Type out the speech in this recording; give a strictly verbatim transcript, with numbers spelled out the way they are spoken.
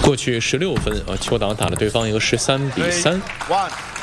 过去十六分啊，邱党打了对方一个十三比三。